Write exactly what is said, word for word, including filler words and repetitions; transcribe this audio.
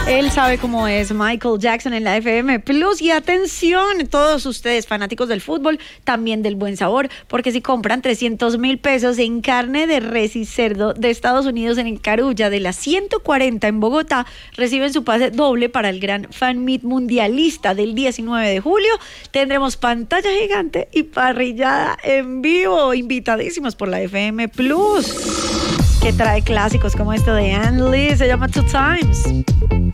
Él sabe cómo es Michael Jackson en la F M Plus. Y atención, todos ustedes fanáticos del fútbol, también del buen sabor, porque si compran trescientos mil pesos en carne de res y cerdo de Estados Unidos en el Carulla de las ciento cuarenta en Bogotá, reciben su pase doble para el gran Fan Meet mundialista del diecinueve de julio. Tendremos pantalla gigante y parrillada en vivo. Invitadísimos por la F M Plus, que trae clásicos como esto de Anne Lee, se llama Two Times.